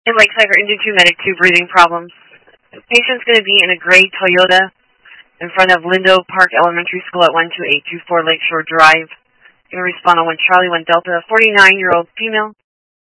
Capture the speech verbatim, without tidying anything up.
In Lakeside for Injured two Medic two breathing problems. The patient's going to be in a gray Toyota in front of Lindo Park Elementary School at one two eight two four Lakeshore Drive. Going to respond on one Charlie, one Delta, forty-nine-year-old female.